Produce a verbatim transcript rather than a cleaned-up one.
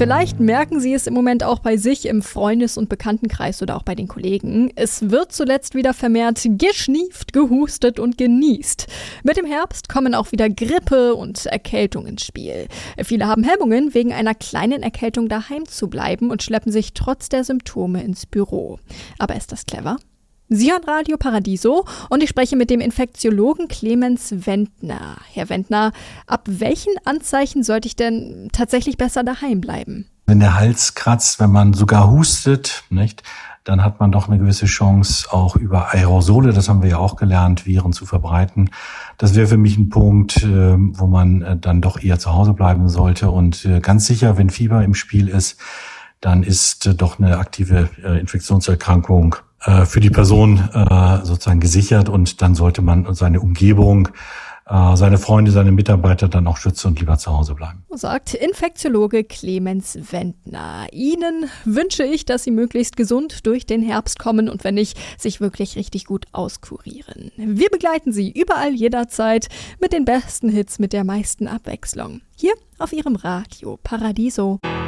Vielleicht merken Sie es im Moment auch bei sich im Freundes- und Bekanntenkreis oder auch bei den Kollegen. Es wird zuletzt wieder vermehrt geschnieft, gehustet und genießt. Mit dem Herbst kommen auch wieder Grippe und Erkältung ins Spiel. Viele haben Hemmungen, wegen einer kleinen Erkältung daheim zu bleiben und schleppen sich trotz der Symptome ins Büro. Aber ist das clever? Sie hören Radio Paradiso und ich spreche mit dem Infektiologen Clemens Wendner. Herr Wendner, ab welchen Anzeichen sollte ich denn tatsächlich besser daheim bleiben? Wenn der Hals kratzt, wenn man sogar hustet, nicht, dann hat man doch eine gewisse Chance, auch über Aerosole, das haben wir ja auch gelernt, Viren zu verbreiten. Das wäre für mich ein Punkt, wo man dann doch eher zu Hause bleiben sollte. Und ganz sicher, wenn Fieber im Spiel ist, dann ist doch eine aktive Infektionserkrankung für die Person äh, sozusagen gesichert und dann sollte man seine Umgebung, äh, seine Freunde, seine Mitarbeiter dann auch schützen und lieber zu Hause bleiben. Sagt Infektiologe Clemens Wendner. Ihnen wünsche ich, dass Sie möglichst gesund durch den Herbst kommen und wenn nicht, sich wirklich richtig gut auskurieren. Wir begleiten Sie überall jederzeit mit den besten Hits, mit der meisten Abwechslung. Hier auf Ihrem Radio Paradiso.